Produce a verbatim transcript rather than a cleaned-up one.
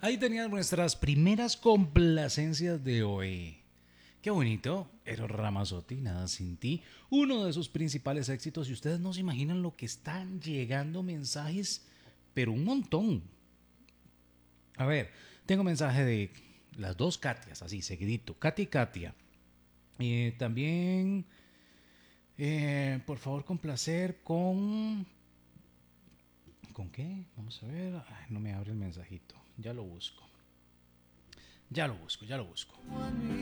Ahí tenían nuestras primeras complacencias de hoy. Qué bonito, Eros Ramazzotti, Nada sin ti, uno de sus principales éxitos. Y ustedes no se imaginan lo que están llegando mensajes, pero un montón. A ver, tengo mensaje de las dos Katias, así seguidito, Katy y Katia. Y también, eh, por favor, complacer con... ¿Con qué? Vamos a ver. Ay, no me abre el mensajito. Ya lo busco. Ya lo busco, ya lo busco.